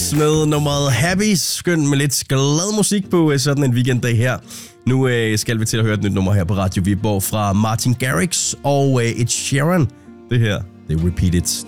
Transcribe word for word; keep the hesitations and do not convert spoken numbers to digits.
Beatles med nummeret Happy. Skøn med lidt glad musik på sådan en weekenddag her. Nu øh, skal vi til at høre et nyt nummer her på Radio Viborg fra Martin Garrix og øh, Ed Sheeran. Det her, det er Repeat It.